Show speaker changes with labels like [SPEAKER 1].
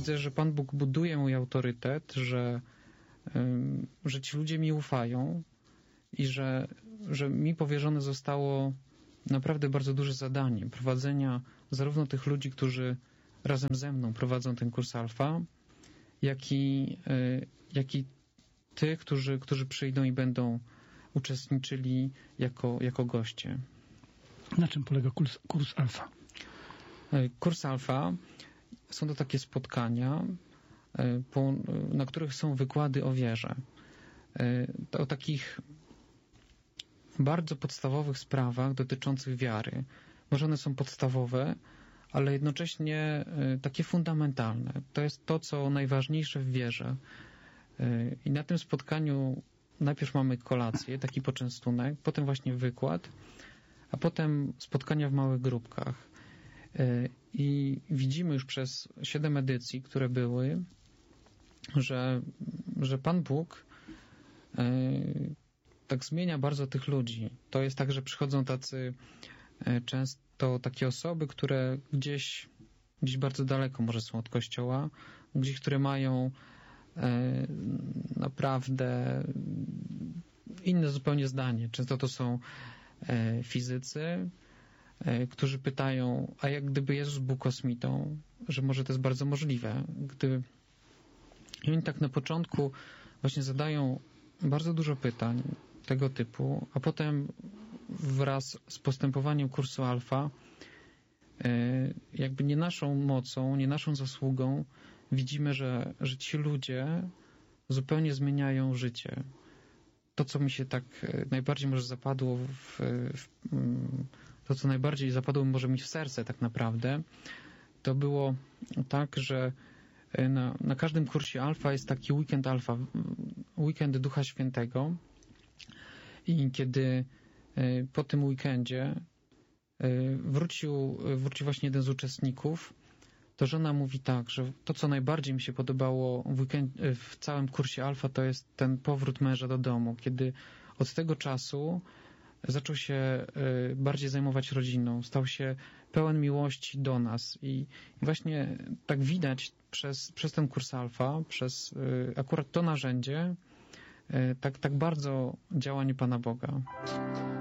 [SPEAKER 1] widzę, że Pan Bóg buduje mój autorytet, że ci ludzie mi ufają i że mi powierzone zostało naprawdę bardzo duże zadanie prowadzenia zarówno tych ludzi, którzy razem ze mną prowadzą ten kurs alfa, jak i tych, którzy przyjdą i będą uczestniczyli jako goście.
[SPEAKER 2] Na czym polega kurs alfa?
[SPEAKER 1] Kurs alfa są to takie spotkania, na których są wykłady o wierze. O takich bardzo podstawowych sprawach dotyczących wiary. Może one są podstawowe, ale jednocześnie takie fundamentalne. To jest to, co najważniejsze w wierze. I na tym spotkaniu najpierw mamy kolację, taki poczęstunek, potem właśnie wykład, a potem spotkania w małych grupkach. I widzimy już przez 7 edycji, które były, że Pan Bóg tak zmienia bardzo tych ludzi. To jest tak, że przychodzą często takie osoby, które gdzieś bardzo daleko może są od Kościoła, gdzieś, które mają naprawdę inne zupełnie zdanie. Często to są fizycy, którzy pytają, a jak gdyby Jezus był kosmitą, że może to jest bardzo możliwe. I oni tak na początku właśnie zadają bardzo dużo pytań tego typu, a potem wraz z postępowaniem kursu alfa jakby nie naszą mocą, nie naszą zasługą widzimy, że ci ludzie zupełnie zmieniają życie. To, co mi się tak najbardziej może zapadło to, co najbardziej zapadło może mi w serce tak naprawdę, to było tak, że na każdym kursie alfa jest taki weekend alfa, weekend Ducha Świętego i kiedy po tym weekendzie wrócił właśnie jeden z uczestników, to żona mówi tak, że to, co najbardziej mi się podobało w całym kursie alfa, to jest ten powrót męża do domu, kiedy od tego czasu zaczął się bardziej zajmować rodziną, stał się pełen miłości do nas i właśnie tak widać przez ten kurs alfa, przez akurat to narzędzie, tak bardzo działanie Pana Boga.